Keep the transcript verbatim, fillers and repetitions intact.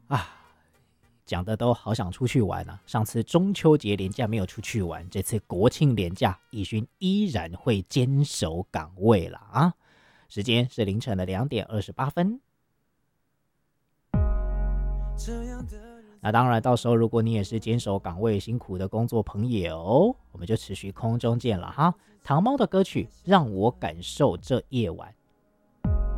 啊，讲的都好想出去玩啊！上次中秋节连假没有出去玩，这次国庆连假，义勋依然会坚守岗位了啊！时间是凌晨的两点二十八分。那当然，到时候如果你也是坚守岗位辛苦的工作朋友，我们就持续空中见了哈。糖猫的歌曲《让我感受这夜晚》，